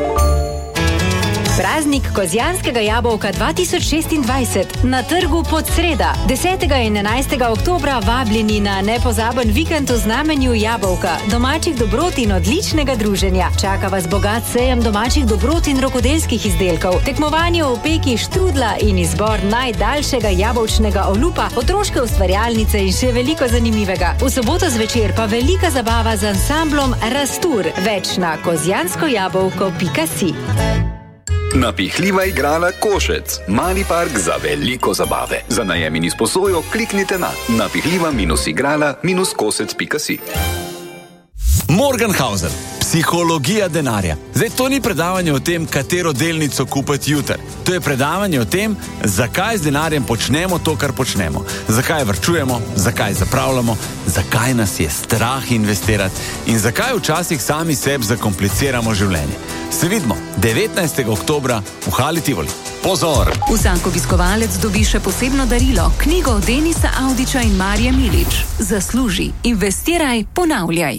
Praznik kozjanskega jabolka 2026 na trgu Podsreda. 10. in 11. oktobra vabljeni na nepozaben vikend v znamenju jabolka, domačih dobrot in odličnega druženja. Čaka vas bogat sejem domačih dobrot in rokodelskih izdelkov, tekmovanje v peki štrudla in izbor najdaljšega jabolčnega olupa, otroške ustvarjalnice in še veliko zanimivega. V soboto zvečer pa velika zabava z ansamblom Rastur. Več na kozjanskojabolko.si. Napihljiva igrala Košec. Mali park za veliko zabave. Za najem in izposojo kliknite na napihljiva-igrala-kosec.si. Morgenhauser. Psihologija denarja. Zdaj, to ni predavanje o tem, katero delnico kupiti jutri. To je predavanje o tem, zakaj z denarjem počnemo to, kar počnemo. Zakaj varčujemo, zakaj zapravljamo, zakaj nas je strah investirati in zakaj včasih sami sebi zakompliciramo življenje. Se vidimo 19. oktobra v Hali Tivoli. Pozor! Vsak obiskovalec dobi še posebno darilo, knjigo Denisa Avdića in Marije Milič. Zasluži, investiraj, ponavljaj.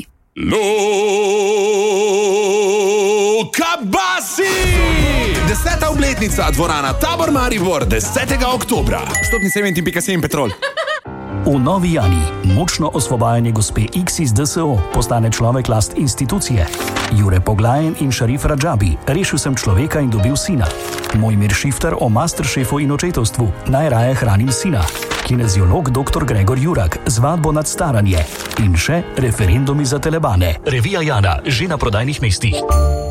Luka Basi! 10. obletnica dvorana Tabor Maribor 10. oktobra. Stopnice Eventim.si in Petrol. V Novi Jani močno osvobajanje gospe X iz DSO postane človek last institucije. Jure Poglajen in Šarif Radžabi, rešil sem človeka in dobil sina. Mojmir Šifter o masteršefu in očetovstvu, najraje hranim sina. Kineziolog dr. Gregor Jurak, zvadbo nad staranje. In še referendumi za telebane. Revija Jana, že na prodajnih mestih.